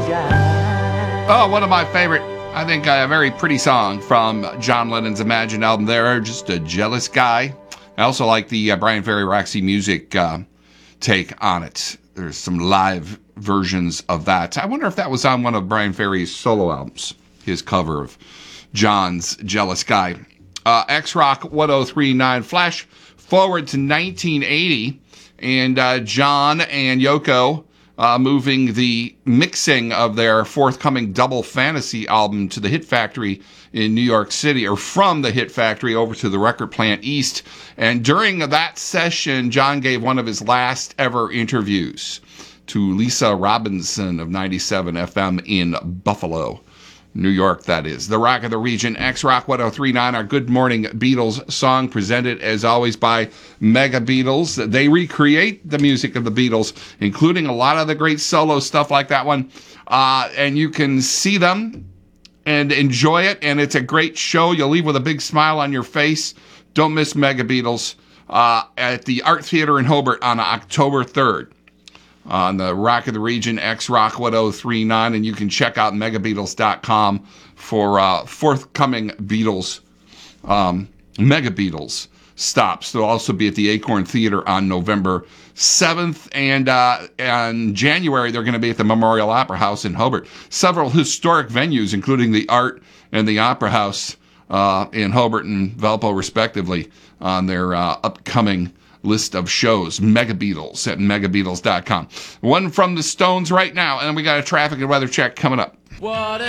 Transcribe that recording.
Oh, one of my favorite, I think a very pretty song from John Lennon's Imagine album there, Just a Jealous Guy. I also like the Brian Ferry Roxy Music take on it. There's some live versions of that. I wonder if that was on one of Brian Ferry's solo albums, his cover of John's Jealous Guy. X-Rock 1039, flash forward to 1980, and John and Yoko moving the mixing of their forthcoming Double Fantasy album to the Hit Factory in New York City, or from the Hit Factory over to the Record Plant East. And during that session, John gave one of his last ever interviews to Lisa Robinson of 97 FM in Buffalo, New York, that is. The Rock of the Region, X-Rock 1039, our Good Morning Beatles song, presented as always by Mega Beatles. They recreate the music of the Beatles, including a lot of the great solo stuff like that one. And you can see them and enjoy it, and it's a great show. You'll leave with a big smile on your face. Don't miss Mega Beatles at the Art Theater in Hobart on October 3rd. On the Rock of the Region, X-Rock 1039, and you can check out megabeatles.com for forthcoming Beatles, Mega Beatles stops. They'll also be at the Acorn Theater on November 7th, and in January they're going to be at the Memorial Opera House in Hobart. Several historic venues, including the Art and the Opera House in Hobart and Valpo, respectively, on their upcoming list of shows. Mega Beatles at megabeatles.com. One from the Stones right now, and we got a traffic and weather check coming up. What